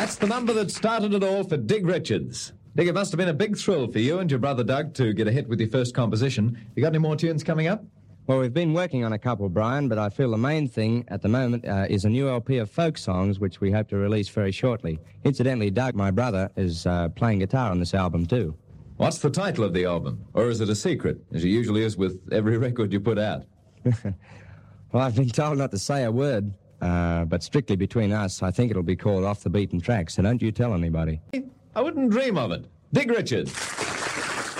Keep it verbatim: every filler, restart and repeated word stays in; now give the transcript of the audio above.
That's the number that started it all for Dig Richards. Dig, it must have been a big thrill for you and your brother Doug to get a hit with your first composition. You got any more tunes coming up? Well, we've been working on a couple, Brian, but I feel the main thing at the moment uh, is a new L P of folk songs, which we hope to release very shortly. Incidentally, Doug, my brother, is uh, playing guitar on this album, too. What's the title of the album? Or is it a secret, as it usually is with every record you put out? Well, I've been told not to say a word, uh, but strictly between us, I think it'll be called Off the Beaten Track, so don't you tell anybody. I wouldn't dream of it. Dig Richards.